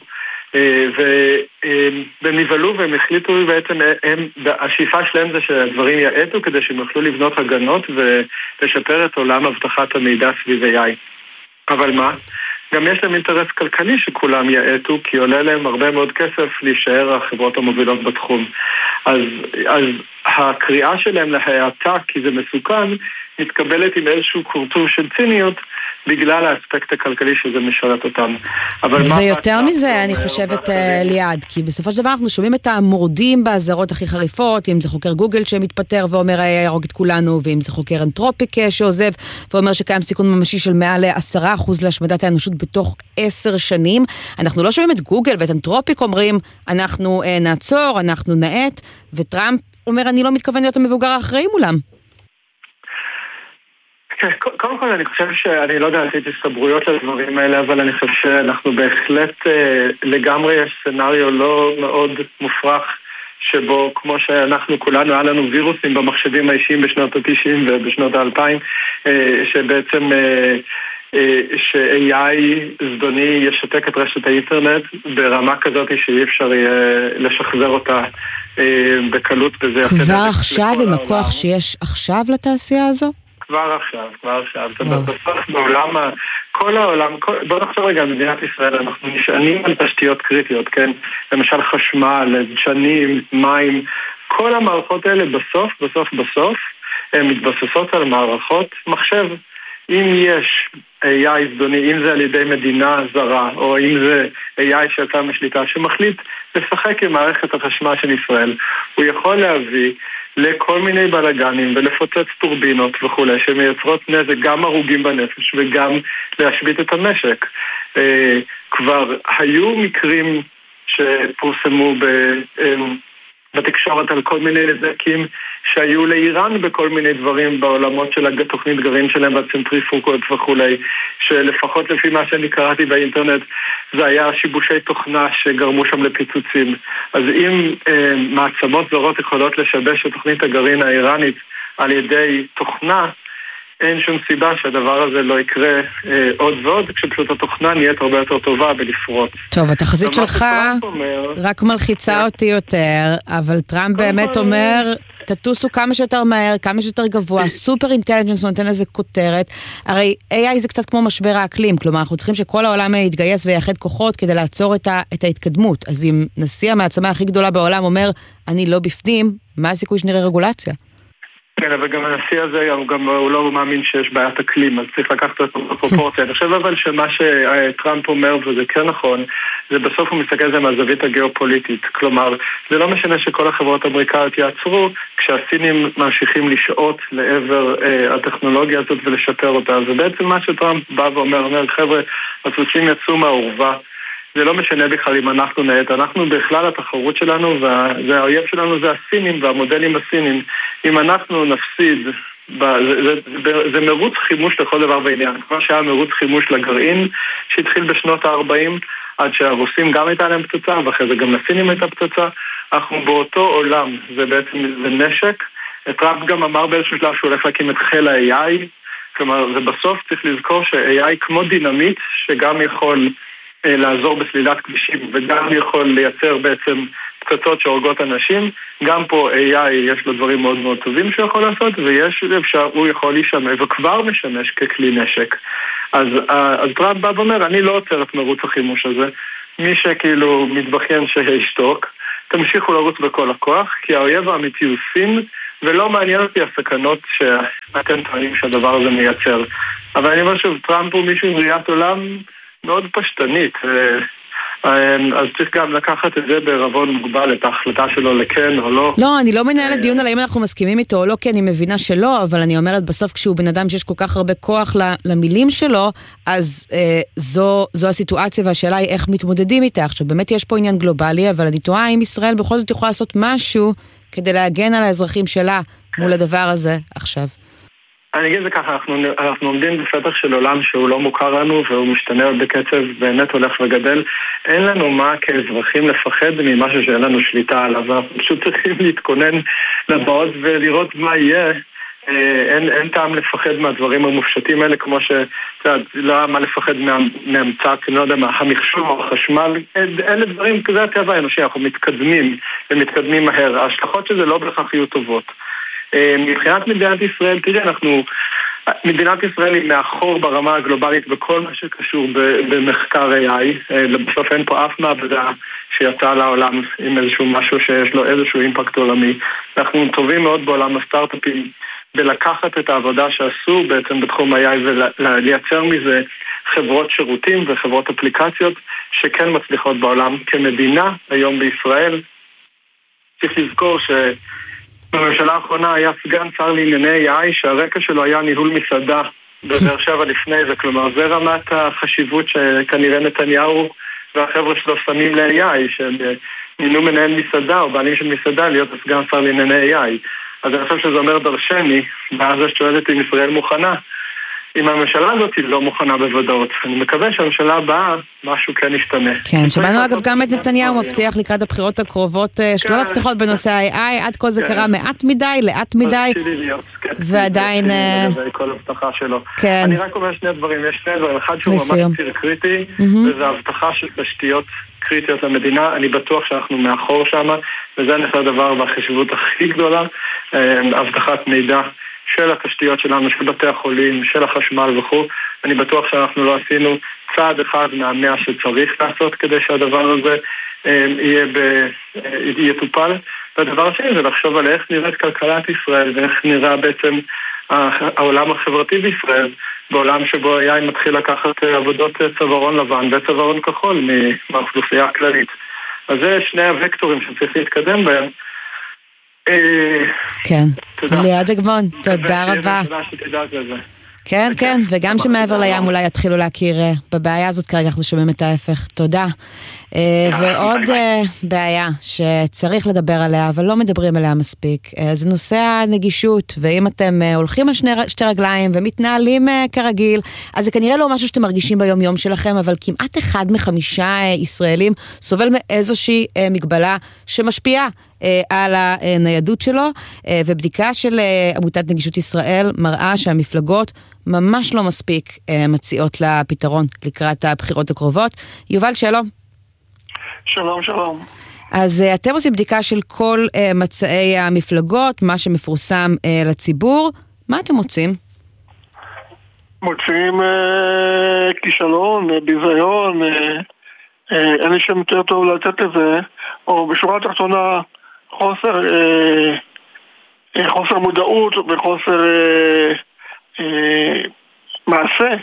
והם נבהלו והם החליטו בעצם, הם, השאיפה שלהם זה שהדברים יעטו כדי שהם יוכלו לבנות הגנות ולשפר את עולם הבטחת המידע סביב איי איי. אבל מה? גם יש להם אינטרס כלכלי שכולם יעטו, כי עולה להם הרבה מאוד כסף להישאר החברות המובילות בתחום. אז, אז הקריאה שלהם להעטה, כי זה מסוכן, מתקבלת עם איזשהו קורטוב של ציניות, בגלל האספקט הכלכלי שזה משרת אותם. ויותר מזה, אני חושבת ליעד, כי בסופו של דבר אנחנו שומעים את המורדים באזהרות הכי חריפות, אם זה חוקר גוגל שמתפטר ואומר יהרוג את כולנו, ואם זה חוקר אנתרופיק שעוזב ואומר שקיים סיכון ממשי של מעל עשרה אחוז להשמדת האנושות בתוך עשר שנים. אנחנו לא שומעים את גוגל ואת אנתרופיק אומרים, אנחנו נעצור, אנחנו נעט, וטראמפ אומר, אני לא מתכוון להיות המבוגר האחראי מולם. קודם כל אני חושב שאני לא יודע לתת הסתברויות לדברים האלה, אבל אני חושב שאנחנו בהחלט לגמרי יש סצנריו לא מאוד מופרך שבו כמו שאנחנו כולנו היה לנו וירוסים במחשבים האישיים בשנות ה-תשעים ובשנות ה-אלפיים שבעצם ש-איי איי זדוני ישתק את רשת האינטרנט ברמה כזאת שאי אפשר יהיה לשחזר אותה בקלות. כבר עכשיו עם הכוח שיש עכשיו לתעשייה הזו? כבר עכשיו, כבר עכשיו. בסוף בעולם, כל העולם, בוא נחשוב רגע על מדינת ישראל, אנחנו נשענים על תשתיות קריטיות, כן? למשל חשמל, דשנים, מים, כל המערכות האלה בסוף, בסוף, בסוף, הן מתבססות על מערכות מחשב. אם יש איי איי זדוני, אם זה על ידי מדינה זרה, או אם זה איי איי שיצא משליטה, שמחליט לשחק עם מערכת החשמל של ישראל, הוא יכול להביא לכל מיני בלגנים ולפוצץ טורבינות וכו' שמייצרות נזק גם הרוגים בנפש וגם להשבית את המשק. אה, כבר היו מקרים שפורסמו ב... אה, בתקשורת על כל מיני נזקים שהיו לאיראן בכל מיני דברים בעולמות של התוכנית גרעין שלהם והצנטריפוגות וכולי, שלפחות לפי מה שאני קראתי באינטרנט זה היה שיבושי תוכנה שגרמו שם לפיצוצים. אז אם אה, מעצמות זרות יכולות לשבש את תוכנית הגרעין האיראנית על ידי תוכנה, אין שום סיבה שהדבר הזה לא יקרה אה, עוד ועוד, כשפשוט התוכנה נהיית הרבה יותר טובה בלפרוץ. טוב, התחזית שלך אומר, רק מלחיצה yeah. אותי יותר, אבל טראמפ באמת אומר, אומר, תטוסו כמה שיותר מהר, כמה שיותר גבוה, סופר אינטליג'נס, נותן לזה כותרת. הרי איי איי זה קצת כמו משבר האקלים, כלומר, אנחנו צריכים שכל העולם יתגייס ויחד כוחות כדי לעצור את, ה, את ההתקדמות. אז אם נשיא המעצמה הכי גדולה בעולם אומר, אני לא בפנים, מה הסיכוי שנראה רגולציה? כן, אבל גם הנשיא הזה, גם הוא לא מאמין שיש בעיית אקלים, אז צריך לקחת את הפרופורציה. אני חושב אבל שמה שטראמפ אומר, וזה כן נכון, זה בסוף הוא מסתכל על זה מהזווית הגיאופוליטית. כלומר, זה לא משנה שכל החברות האמריקאיות יעצרו, כשהסינים ממשיכים לשעות לעבר אה, הטכנולוגיה הזאת ולשפר אותה. זה בעצם מה שטראמפ בא ואומר, אומר, חבר'ה, הסוסים יצאו מהעורבה, זה לא משנה בכלל אם אנחנו נהיית, אנחנו בכלל התחרות שלנו, והאויב שלנו זה הסינים והמודלים הסינים. אם אנחנו נפסיד, זה, זה, זה, זה מרוץ חימוש לכל דבר בעניין. כמו שהיה מרוץ חימוש לגרעין שהתחיל בשנות ה-ארבעים, עד שהרוסים גם הייתה להם פצצה, ואחרי זה גם לסינים הייתה פצצה. אנחנו באותו עולם, זה בעצם זה נשק. טראמפ גם אמר באיזשהו שלב שהוא הולך להקים את חיל ה-איי איי, כלומר, ובסוף צריך לזכור ש-איי איי כמו דינמיט, שגם יכול אה, לעזור בסלילת כבישים, וגם יכול לייצר בעצם פצצות שהורגות אנשים, גם פה איי איי יש לו דברים מאוד מאוד טובים שהוא יכול לעשות, ויש אפשר, הוא יכול להשתמש, וכבר משמש ככלי נשק. אז, אז טראמפ בא ואומר, אני לא עוצר את מרוץ החימוש הזה, מי שכאילו מתבכיין שישתוק, תמשיכו לרוץ בכל הכוח, כי האויב האמיתי הוא סין, ולא מעניין אותי הסכנות שאתם טוענים שהדבר הזה מייצר. אבל אני אומר שוב, טראמפ הוא מישהו עם ראיית עולם מאוד פשטנית, אז צריך גם לקחת את זה בערבון מוגבל, את ההחלטה שלו לכן או לא. לא, אני לא מנהלת דיון על האם אנחנו מסכימים איתו או לא, כי אני מבינה שלא, אבל אני אומרת בסוף כשהוא בן אדם שיש כל כך הרבה כוח למילים שלו, אז אה, זו, זו הסיטואציה, והשאלה היא איך מתמודדים איתה. עכשיו, באמת יש פה עניין גלובלי, אבל אני תוהה אם ישראל בכל זאת יכולה לעשות משהו כדי להגן על האזרחים שלה מול הדבר הזה עכשיו. אני אגיד את זה ככה, אנחנו, אנחנו עומדים בפתח של עולם שהוא לא מוכר לנו והוא משתנה בקצב באמת הולך וגדל. אין לנו מה כאזרחים לפחד ממשהו שאין לנו שליטה עליו, אנחנו פשוט צריכים להתכונן לבאות ולראות מה יהיה. אין, אין טעם לפחד מהדברים המופשטים האלה, כמו שלא היה מה לפחד מה, מהמצאת, אני לא יודע מה, המחשוב או החשמל, אלה דברים כזה הטבע האנושי, אנחנו מתקדמים ומתקדמים מהר. ההשלכות שזה לא בהכרח יהיו טובות. מבחינת מדינת ישראל, תראי, אנחנו, מדינת ישראל היא מאחור ברמה הגלובלית בכל מה שקשור במחקר איי איי. בסוף אין פה אף מעבדה שיצאה לעולם עם איזשהו משהו שיש לו איזשהו אימפקט עולמי. אנחנו טובים מאוד בעולם הסטארט-אפים בלקחת את העבודה שעשו בעצם בתחום איי איי ולייצר מזה חברות שירותים וחברות אפליקציות שכן מצליחות בעולם. כמדינה היום בישראל צריך לזכור ש... בממשלה האחרונה היה סגן שר לענייני איי איי שהרקע שלו היה ניהול מסעדה בבאר שבע לפני זה, כלומר זה רמת החשיבות שכנראה נתניהו והחבר'ה שלו שמים ל-איי איי, שהם מינו מנהל מסעדה או בעלים של מסעדה להיות סגן שר לענייני איי איי. אז אני חושב שזה אומר דרשני, ואז שואלת אם ישראל מוכנה. אם הממשלה הזאת היא לא מוכנה בוודאות, אני מקווה שהממשלה הבאה משהו כן ישתנה. כן, שמענו אגב גם את נתניהו מבטיח לקראת הבחירות הקרובות שלא הבטחות בנושא איי איי, עד כל זה קרה מעט מדי, לאט מדי, ועדיין... כל הבטחה שלו. אני רק אומר שני דברים, יש שני דברים, אחד שהוא ממש ציר קריטי, וזה הבטחה של תשתיות קריטיות למדינה, אני בטוח שאנחנו מאחור שם, וזה נעשה הדבר והחשיבות הכי גדולה, הבטחת מידע של התשתיות שלנו, של בתי החולים, של החשמל וכו'. אני בטוח שאנחנו לא עשינו צעד אחד מהמאה שצריך לעשות כדי שהדבר הזה יהיה ב... יטופל. והדבר השני זה לחשוב על איך נראית כלכלת ישראל ואיך נראה בעצם העולם החברתי בישראל, בעולם שבו היה מתחיל לקחת עבודות צווארון לבן וצווארון כחול מהאוכלוסייה הכללית. אז זה שני הוקטורים שצריך להתקדם בהם. כן, ליעד אגמון, תודה רבה. כן, כן, וגם שמעבר לים אולי יתחילו להכיר בבעיה הזאת, כרגע אנחנו שומעים את ההפך. תודה. ועוד בעיה שצריך לדבר עליה, אבל לא מדברים עליה מספיק, זה נושא הנגישות, ואם אתם הולכים על שתי רגליים ומתנהלים כרגיל, אז זה כנראה לא משהו שאתם מרגישים ביום יום שלכם, אבל כמעט אחד מחמישה ישראלים סובל מאיזושהי מגבלה שמשפיעה על הניידות שלו, ובדיקה של עמותת נגישות ישראל מראה שהמפלגות ממש לא מספיק מציעות לה פתרון לקראת הבחירות הקרובות. יובל, שלום. שלום, שלום. אז אתם עושים בדיקה של כל מצעי המפלגות, מה שמפורסם לציבור. מה אתם מוצאים? מוצאים אה, כישלון, אה, ביזיון, אה, אה, אין לי שם יותר טוב לתת לזה, או בשורה התחתונה חוסר, אה, אה, חוסר מודעות וחוסר אה, אה, מעשה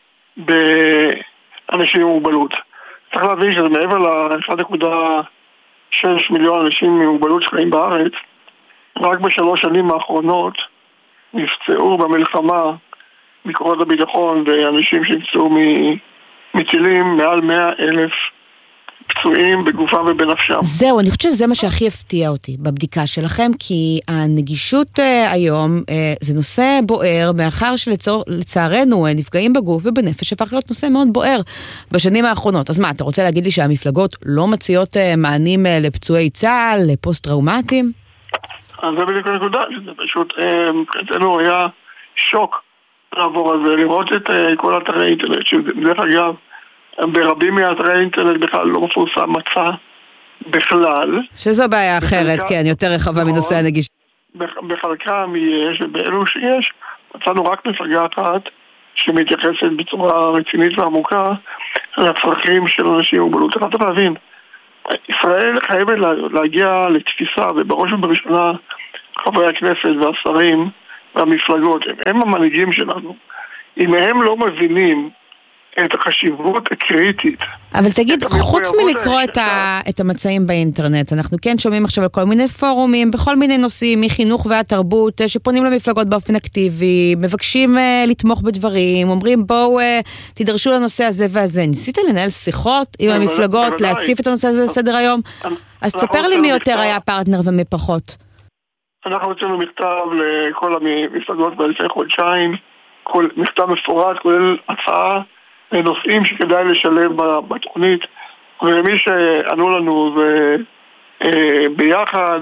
באנשים עם מוגבלות. צריך להבין שזה מעבר ל-אחד נקודה שש מיליון אנשים עם מוגבלות שחיים בארץ, רק בשלוש שנים האחרונות נפצעו במלחמה מכוחות הביטחון ואנשים שנפצעו מטילים מעל מאה אלף פצועים בגופם ובנפשם. זהו, אני חושבת שזה מה שהכי הפתיע אותי בבדיקה שלכם, כי הנגישות אה, היום אה, זה נושא בוער, מאחר שלצערנו נפגעים בגוף ובנפש הפך להיות נושא מאוד בוער בשנים האחרונות. אז מה, אתה רוצה להגיד לי שהמפלגות לא מציעות אה, מענים אה, לפצועי צה"ל, לפוסט-טראומטיים? אז זה בדיוק הנקודה, זה פשוט, אה, מבחינתנו היה שוק לעבור על זה, לראות את אה, כל אתרי האינטרנט, שדרך אגב, ברבים מאתרי האינטרנט בכלל לא מפורסם מצע בכלל. שזו בעיה אחרת, כן, יותר רחבה מנושא הנגישות. בחלקם יש, ובאלו שיש, מצאנו רק מפלגה אחת שמתייחסת בצורה רצינית ועמוקה לצרכים של אנשים עם מוגבלות. אתה צריך להבין, ישראל חייבת להגיע לתפיסה, ובראש ובראשונה חברי הכנסת והשרים והמפלגות, הם המנהיגים שלנו. אם הם לא מבינים את החשיבות הקריטית. אבל תגיד, חוץ מלקרוא את, ה, את המצעים באינטרנט, אנחנו כן שומעים עכשיו על כל מיני פורומים, בכל מיני נושאים, מחינוך והתרבות, שפונים למפלגות באופן אקטיבי, מבקשים uh, לתמוך בדברים, אומרים בואו uh, תדרשו לנושא הזה והזה. ניסית לנהל שיחות עם המפלגות, להציף את הנושא הזה לסדר היום? אז תספר לי מי יותר היה פרטנר ומי פחות. אנחנו הוצאנו מכתב לכל המפלגות באלפי חודשיים, כל מכתב מפורט, כולל הצעה נושאים שכדאי לשלב בתוכנית, ומי שענו לנו זה ביחד,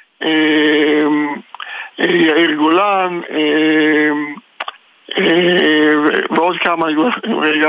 יאיר גולן, ועוד כמה, רגע,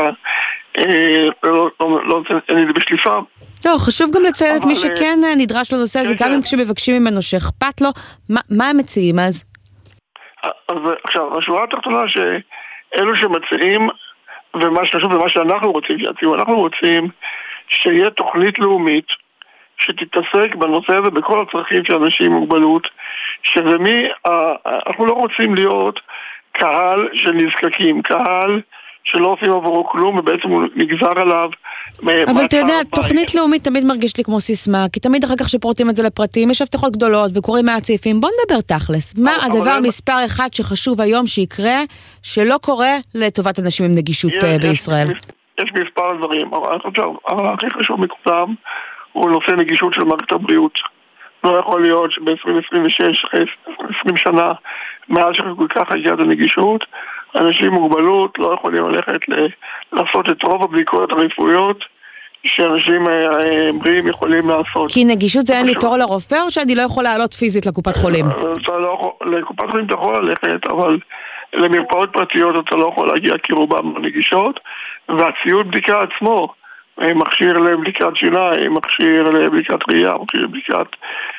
לא אין לי זה בשליפה. לא, חשוב גם לציין את מי שכן נדרש לנושא הזה, גם אם כשמבקשים ממנו שאכפת לו, מה הם מציעים אז? אז עכשיו, השורה התחתונה שאלו שמציעים, ומה שחשוב ומה שאנחנו רוצים שיציעו, אנחנו רוצים שיהיה תוכנית לאומית שתתעסק בנושא הזה בכל הצרכים של אנשים עם מוגבלות, שזה מי, אנחנו לא רוצים להיות קהל של נזקקים, קהל שלא עושים עבורו כלום ובעצם הוא נגזר עליו. אבל אתה יודע, תוכנית לאומית תמיד מרגיש לי כמו סיסמה, כי תמיד אחר כך שפורטים את זה לפרטים, יש הבטחות גדולות וקוראים מהצעיפים, בוא נדבר תכלס. מה הדבר מספר אחד שחשוב היום שיקרה, שלא קורה לטובת אנשים עם נגישות בישראל? יש מספר דברים, אבל הכי חשוב מכולם הוא נושא נגישות של מערכת הבריאות. לא יכול להיות שב-עשרים עשרים ושש, עשרים שנה, מאז שכל כך הגיעה את הנגישות, אנשים עם מוגבלות לא יכולים ללכת לעשות את רוב הבדיקות הרפואיות שאנשים בריאים יכולים לעשות. כי נגישות זה אין לי תור לרופא או שאני לא יכול לעלות פיזית לקופת חולים? לקופת חולים אתה יכול ללכת, אבל למרפאות פרטיות אתה לא יכול להגיע כי רובם נגישות, והציוד בדיקה עצמו, מכשיר לבדיקת שיניים, מכשיר לבדיקת ראייה, מכשיר לבדיקת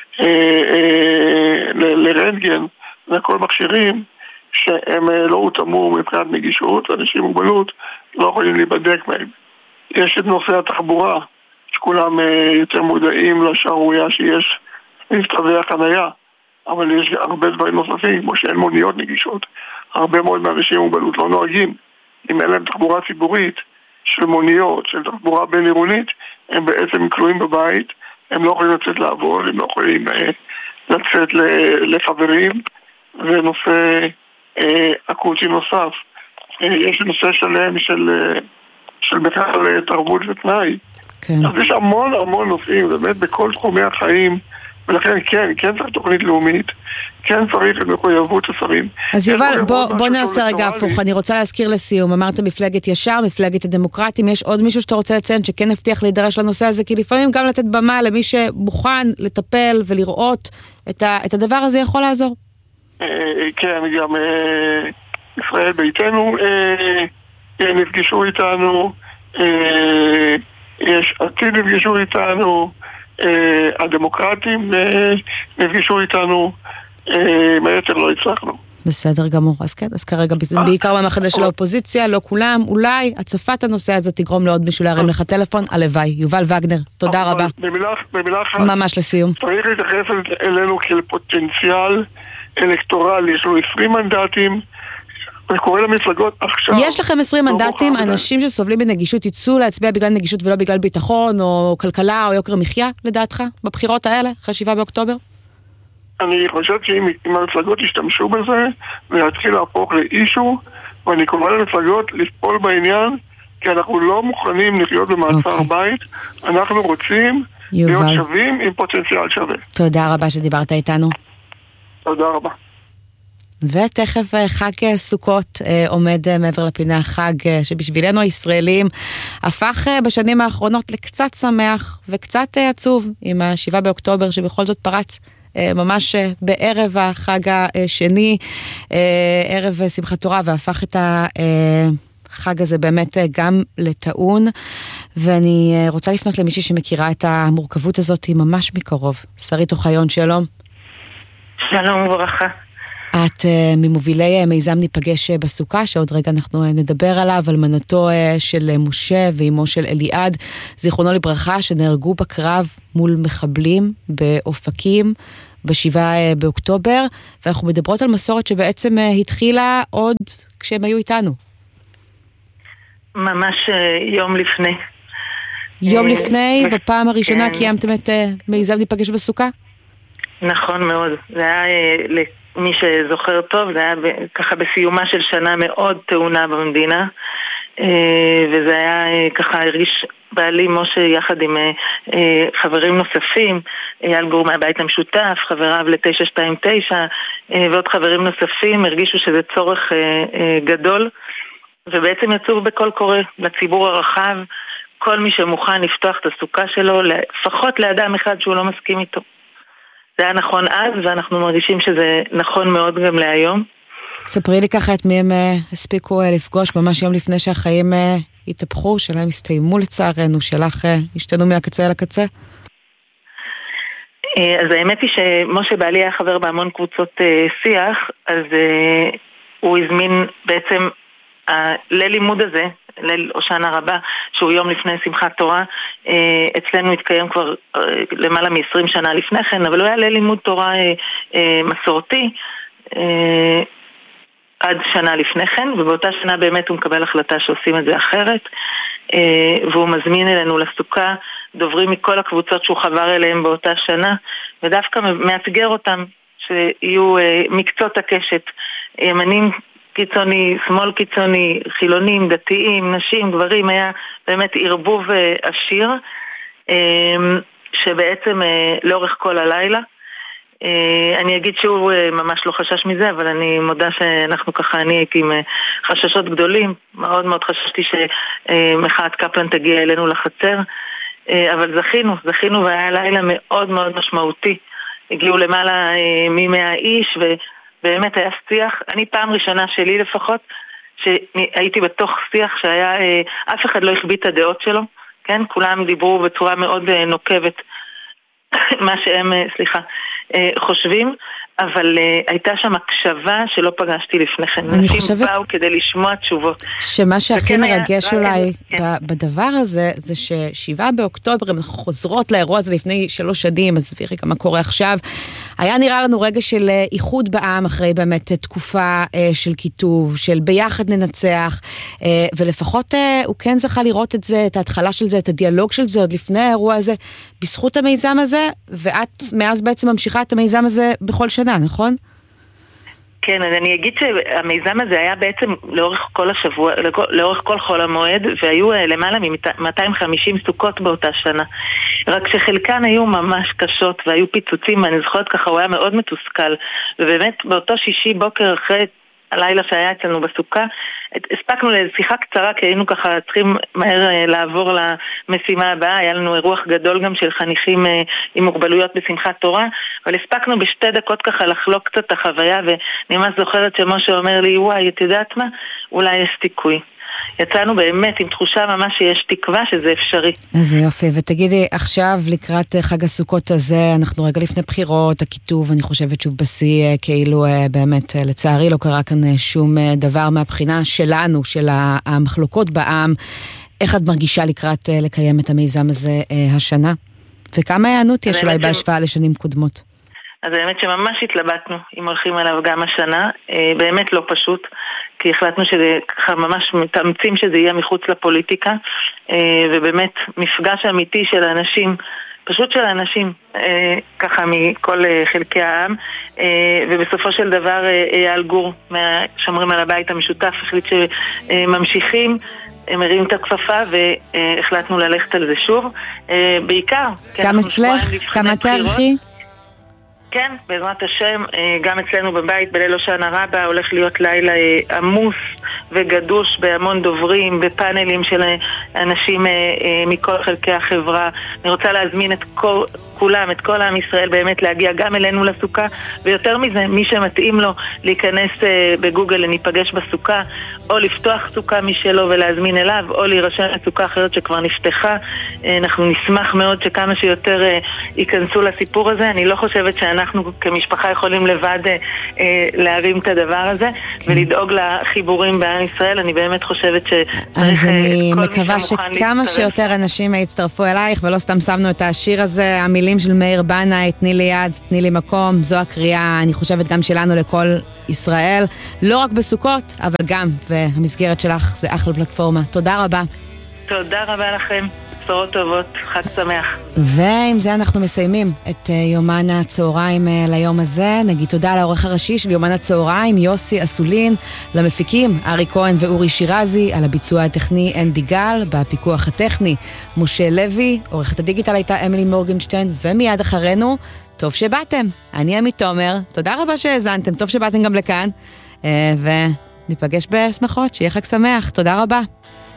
לרנטגן, זה הכל מכשירים שהם לא הותאמו מבחינת נגישות, ואנשים עם מוגבלות לא יכולים להיבדק מהם. יש את נושא התחבורה, שכולם יותר מודעים לשערורייה שיש מבטבי החנייה, אבל יש הרבה דברים נוספים, כמו שאין מוניות נגישות. הרבה מאוד מהאנשים עם מוגבלות לא נוהגים. אם אין להם תחבורה ציבורית של מוניות, של תחבורה בין עירונית, הם בעצם כלואים בבית, הם לא יכולים לצאת לעבוד, הם לא יכולים לצאת לחברים, זה נושא אקוטי נוסף. יש נושא שלם של, של בכלל תרבות ופנאי. כן. אז יש המון המון נושאים, באמת בכל תחומי החיים, ולכן כן, כן צריך תוכנית לאומית, כן צריך את מחויבות השרים. אז יובל, בוא, בוא נעשה רגע הפוך, אני רוצה להזכיר לסיום, אמרת מפלגת ישר, מפלגת הדמוקרטים, יש עוד מישהו שאתה רוצה לציין שכן הבטיח להידרש לנושא הזה, כי לפעמים גם לתת במה למי שמוכן לטפל ולראות את, ה, את הדבר הזה יכול לעזור. כן, גם ישראל ביתנו נפגשו איתנו, יש עתיד נפגשו איתנו, הדמוקרטים נפגשו איתנו, מהיתר לא הצלחנו. בסדר גמור, אז כן, אז כרגע בעיקר במחנה של האופוזיציה, לא כולם, אולי הצפת הנושא הזה תגרום לעוד מישהו להרים לך טלפון, הלוואי. יובל וגנר, תודה רבה. במילה אחת, ממש לסיום. צריך להתייחס אלינו כאל פוטנציאל אלקטורלי, יש לנו עשרים מנדטים, וקורא למפלגות עכשיו. יש לכם עשרים מנדטים, אנשים שסובלים בנגישות יצאו להצביע בגלל נגישות ולא בגלל ביטחון, או כלכלה, או יוקר מחיה, לדעתך, בבחירות האלה, אחרי שבעה באוקטובר? אני חושב שאם המפלגות ישתמשו בזה, ויתחיל להפוך לאישו, ואני קורא למפלגות לפעול בעניין, כי אנחנו לא מוכנים לחיות במעצר בית, אנחנו רוצים להיות שווים עם פוטנציאל שווה. תודה רבה שדיברת איתנו. תודה רבה. ותכף חג סוכות עומד מעבר לפינה, חג שבשבילנו הישראלים הפך בשנים האחרונות לקצת שמח וקצת עצוב עם השבעה באוקטובר שבכל זאת פרץ ממש בערב החג השני, ערב שמחת תורה, והפך את החג הזה באמת גם לטעון. ואני רוצה לפנות למישהי שמכירה את המורכבות הזאת ממש מקרוב. שרית אוחיון, שלום. שלום וברכה. את uh, ממובילי מיזם ניפגש בסוכה, שעוד רגע אנחנו נדבר עליו, על מנתו uh, של משה ואימו של אליעד, זיכרונו לברכה, שנהרגו בקרב מול מחבלים באופקים בשבעה uh, באוקטובר, ואנחנו מדברות על מסורת שבעצם uh, התחילה עוד כשהם היו איתנו. ממש uh, יום לפני. יום uh, לפני, ו... בפעם הראשונה כן. קיימתם את uh, מיזם ניפגש בסוכה? נכון מאוד. זה היה... Uh, מי שזוכר טוב, זה היה ככה בסיומה של שנה מאוד טעונה במדינה, וזה היה ככה, הרגיש בעלי משה יחד עם חברים נוספים, אייל גור מהבית המשותף, חבריו ל-תשע שתיים תשע, ועוד חברים נוספים, הרגישו שזה צורך גדול, ובעצם יצאו בכל קורא לציבור הרחב, כל מי שמוכן לפתוח את הסוכה שלו, לפחות לאדם אחד שהוא לא מסכים איתו. זה היה נכון אז, ואנחנו מרגישים שזה נכון מאוד גם להיום. ספרי לי ככה את מי הם הספיקו לפגוש ממש יום לפני שהחיים התהפכו, שלהם הסתיימו לצערנו, שלך השתנו מהקצה אל הקצה? אז האמת היא שמשה בעלי היה חבר בהמון קבוצות שיח, אז הוא הזמין בעצם ללימוד הזה, ליל הושענא רבה, שהוא יום לפני שמחת תורה, אצלנו התקיים כבר למעלה מ-עשרים שנה לפני כן, אבל הוא היה ללימוד תורה מסורתי עד שנה לפני כן, ובאותה שנה באמת הוא מקבל החלטה שעושים את זה אחרת, והוא מזמין אלינו לסוכה דוברים מכל הקבוצות שהוא חבר אליהם באותה שנה, ודווקא מאתגר אותם שיהיו מקצות הקשת, ימנים קיצוני, שמאל קיצוני, חילונים, דתיים, נשים, גברים, היה באמת ערבוב עשיר, שבעצם לאורך כל הלילה, אני אגיד שהוא ממש לא חשש מזה, אבל אני מודה שאנחנו ככה, אני הייתי עם חששות גדולים, מאוד מאוד חששתי שמחאת קפלן תגיע אלינו לחצר, אבל זכינו, זכינו והיה לילה מאוד מאוד משמעותי, הגיעו למעלה מ-מאה איש ו... באמת היה שיח, אני פעם ראשונה שלי לפחות, שהייתי בתוך שיח שהיה, אף אחד לא הכביד את הדעות שלו, כן? כולם דיברו בצורה מאוד נוקבת, מה שהם, סליחה, חושבים, אבל הייתה שם הקשבה שלא פגשתי לפני כן. אני חושבת... באו כדי לשמוע תשובות. שמה שהכי מרגש אולי בדבר הזה, זה ששבעה באוקטובר, אנחנו חוזרות לאירוע הזה לפני שלוש שנים, אז תראי מה קורה עכשיו, היה נראה לנו רגע של איחוד בעם, אחרי באמת תקופה של כיתוב, של ביחד ננצח, ולפחות הוא כן זכה לראות את זה, את ההתחלה של זה, את הדיאלוג של זה, עוד לפני האירוע הזה, בזכות המיזם הזה, ואת מאז בעצם ממשיכה את המיזם הזה בכל שנה, נכון? כן, אז אני אגיד שהמיזם הזה היה בעצם לאורך כל השבוע, לאורך כל חול המועד, והיו למעלה מ-מאתיים וחמישים סוכות באותה שנה. רק שחלקן היו ממש קשות, והיו פיצוצים, ואני זוכרת ככה, הוא היה מאוד מתוסכל. ובאמת, באותו שישי בוקר אחרי הלילה שהיה אצלנו בסוכה, הספקנו לשיחה קצרה, כי היינו ככה צריכים מהר לעבור למשימה הבאה, היה לנו אירוח גדול גם של חניכים עם מוגבלויות בשמחת תורה, אבל הספקנו בשתי דקות ככה לחלוק קצת את החוויה, ואני ממש זוכרת שמשה אומר לי, וואי, את יודעת מה? אולי יש סיכוי. יצאנו באמת עם תחושה ממש שיש תקווה שזה אפשרי. אז יופי, ותגידי, עכשיו לקראת חג הסוכות הזה, אנחנו רגע לפני בחירות, הכיתוב, אני חושבת שוב בשיא, כאילו באמת, לצערי לא קרה כאן שום דבר מהבחינה שלנו, של המחלוקות בעם. איך את מרגישה לקראת לקיים את המיזם הזה השנה? וכמה הענות יש אולי בהשוואה לשנים קודמות? אז האמת שממש התלבטנו אם הולכים עליו גם השנה, באמת לא פשוט, כי החלטנו שזה ככה ממש מתאמצים שזה יהיה מחוץ לפוליטיקה, ובאמת מפגש אמיתי של אנשים, פשוט של אנשים, ככה מכל חלקי העם, ובסופו של דבר אייל גור, שומרים על הבית המשותף, החליט שממשיכים, מרים את הכפפה והחלטנו ללכת על זה שוב. בעיקר, גם אצלך? כמה תאריכי? כן, בעזרת השם, גם אצלנו בבית בליל הושענא רבה הולך להיות לילה עמוס וגדוש בהמון דוברים, בפאנלים של אנשים מכל חלקי החברה. אני רוצה להזמין את כל, כולם, את כל עם ישראל באמת להגיע גם אלינו לסוכה, ויותר מזה, מי שמתאים לו להיכנס בגוגל לניפגש בסוכה, או לפתוח סוכה משלו ולהזמין אליו, או להירשם לסוכה אחרת שכבר נפתחה. אנחנו נשמח מאוד שכמה שיותר ייכנסו לסיפור הזה. אני לא חושבת שאנחנו כמשפחה יכולים לבד להרים את הדבר הזה ולדאוג לחיבורים בעם ישראל. אני באמת חושבת אז אני מקווה שכמה שיותר אנשים יצטרפו אלייך, ולא סתם שמנו את השיר הזה, המילים של מאיר בנאי, תני לי יד, תני לי מקום. זו הקריאה, אני חושבת, גם שלנו לכל ישראל, לא רק בסוכות, אבל גם, והמסגרת שלך זה אחלה פלטפורמה. תודה רבה. תודה רבה לכם. בשורות טובות, חג שמח. ועם זה אנחנו מסיימים את יומן הצהריים ליום הזה. נגיד תודה לעורך הראשי של יומן הצהריים, יוסי אסולין, למפיקים ארי כהן ואורי שירזי, על הביצוע הטכני אנדי גל, בפיקוח הטכני משה לוי, עורכת הדיגיטל הייתה אמילי מורגנשטיין, ומיד אחרינו, טוב שבאתם. אני עמית תומר, תודה רבה שהאזנתם, טוב שבאתם גם לכאן, וניפגש בשמחות, שיהיה חג שמח, תודה רבה.